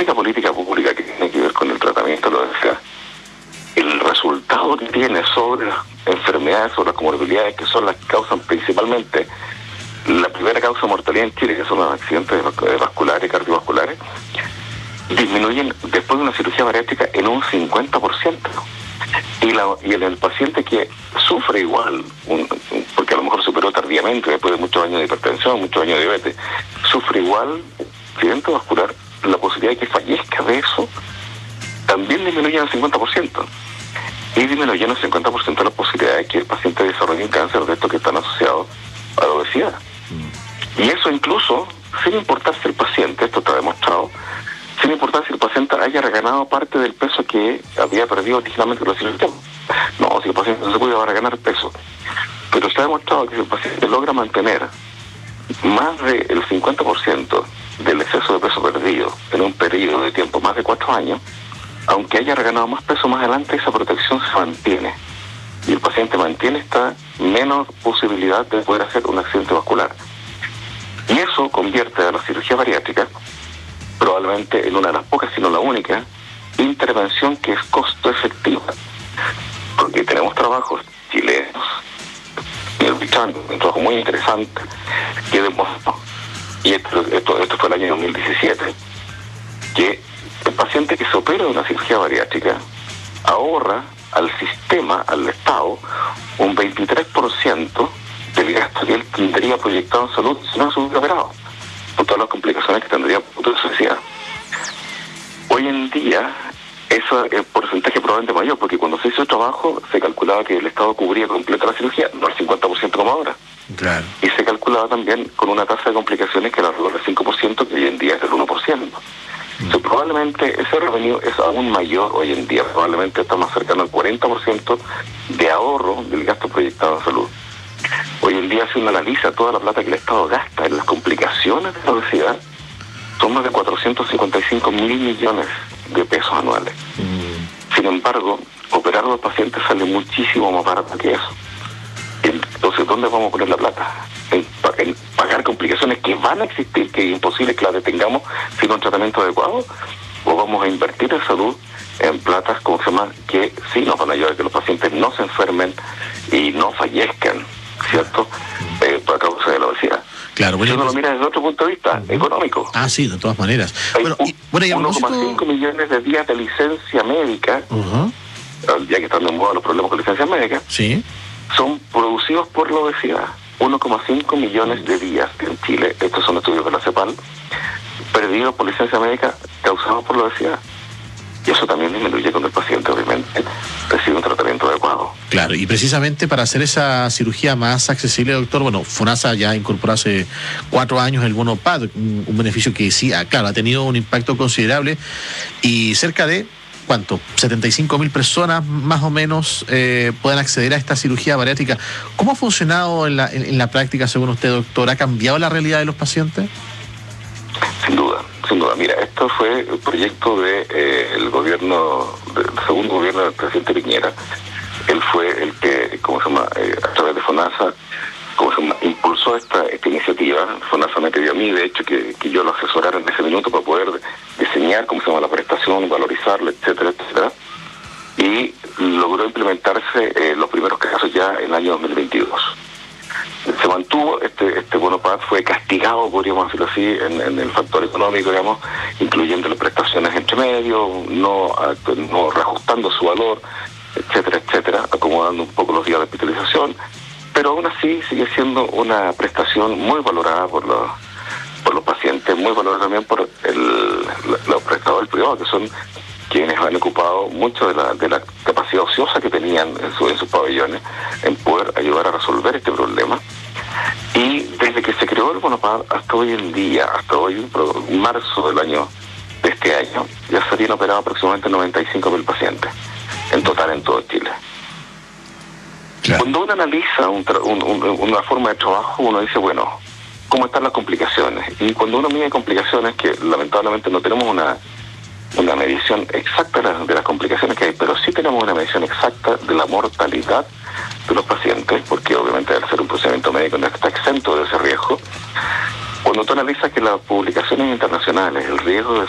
única política pública que tiene que ver con el tratamiento de la obesidad, el resultado que tiene sobre las enfermedades, sobre las comorbilidades, que son las que causan principalmente la primera causa de mortalidad en Chile, que son los accidentes vasculares y cardiovasculares, disminuyen después de una cirugía bariátrica en un 50%. Y el paciente que sufre igual, porque a lo mejor superó tardíamente, después de muchos años de hipertensión, muchos años de diabetes, sufre igual accidente vascular, la posibilidad de que fallezca de eso también disminuye en el 50%. Y disminuye en el 50% la posibilidad de que el paciente desarrolle un cáncer de estos que están asociados a la obesidad. Y eso incluso, sin importar si el paciente, esto está demostrado, sin importar si el paciente haya reganado parte del peso que había perdido originalmente con la cirugía. No, si el paciente no se puede, va a reganar peso. Pero está demostrado que si el paciente logra mantener más del 50% del exceso de peso perdido en un periodo de tiempo más de 4 años, aunque haya reganado más peso más adelante, esa protección se mantiene. Y el paciente mantiene esta menos posibilidad de poder hacer un accidente vascular. Y eso convierte a la cirugía bariátrica probablemente en una de las pocas, si no la única, intervención que es costo efectiva. Porque tenemos trabajos chilenos, un trabajo muy interesante, que demostró, y esto fue el año 2017, que el paciente que se opera de una cirugía bariátrica ahorra al sistema, al Estado, un 23% del gasto que él tendría proyectado en salud si no se hubiera operado, por todas las complicaciones que tendría por su necesidad. Hoy en día, eso es porcentaje probablemente mayor, porque cuando se hizo el trabajo, se calculaba que el Estado cubría completa la cirugía, no el 50% como ahora. Claro. Y se calculaba también con una tasa de complicaciones que era alrededor del 5%, que hoy en día es del 1%. Entonces, probablemente ese revenue es aún mayor hoy en día, probablemente está más cercano al 40% de ahorro del gasto proyectado en salud. Hoy en día, si uno analiza toda la plata que el Estado gasta en las complicaciones de la obesidad, son más de 455 mil millones de pesos anuales. Sin embargo, operar a los pacientes sale muchísimo más barato que eso. Entonces, ¿dónde vamos a poner la plata? En pagar complicaciones que van a existir, que es imposible que las detengamos sin un tratamiento adecuado, o vamos a invertir en salud, en platas, como se llama, que sí nos van a ayudar a que los pacientes no se enfermen y no fallezcan, ¿cierto? Por causa de la obesidad. Claro, bueno, si uno lo mira desde otro punto de vista económico. Ah, sí, de todas maneras. Hay Bueno, y 1,5 millones de días de licencia médica, ya que están de moda los problemas con licencia médica, sí, son producidos por la obesidad. 1,5 millones de días en Chile, estos son estudios de la CEPAL, perdidos por licencia médica causados por la obesidad. Y eso también disminuye cuando el paciente, obviamente, recibe un tratamiento adecuado. Claro, y precisamente para hacer esa cirugía más accesible, doctor, bueno, FONASA ya incorporó hace 4 años el bono PAD, un beneficio que sí, claro, ha tenido un impacto considerable, y cerca de, ¿cuánto? 75.000 personas más o menos pueden acceder a esta cirugía bariátrica. ¿Cómo ha funcionado en la práctica, según usted, doctor? ¿Ha cambiado la realidad de los pacientes? Sin duda. Mira, esto fue el proyecto el gobierno, del segundo gobierno del presidente Piñera. Él fue el que, a través de FONASA, impulsó esta iniciativa. FONASA me pidió a mí, de hecho, que yo lo asesorara en ese minuto para poder diseñar, la prestación, valorizarla, etcétera, etcétera. Y logró implementarse los primeros casos ya en el año 2022. Se mantuvo, este bono PAD fue castigado, podríamos decirlo así, en el factor económico, incluyendo las prestaciones entre medio, no reajustando su valor, etcétera, etcétera, acomodando un poco los días de hospitalización, pero aún así sigue siendo una prestación muy valorada por los pacientes, muy valorada también por los prestadores privados, que son quienes han ocupado mucho de la capacidad ociosa que tenían en sus pabellones en poder ayudar a resolver este problema. Y desde que se creó el bono PAD hasta hoy en día, hasta hoy, marzo de este año, ya se habían operado aproximadamente 95.000 pacientes en total en todo Chile. Claro. Cuando uno analiza una forma de trabajo, uno dice, bueno, ¿cómo están las complicaciones? Y cuando uno mide complicaciones, que lamentablemente no tenemos una medición exacta de las complicaciones que hay, pero sí tenemos una medición exacta de la mortalidad de los pacientes, porque obviamente al ser un procedimiento médico no está exento de ese riesgo. Cuando tú analizas que las publicaciones internacionales, el riesgo de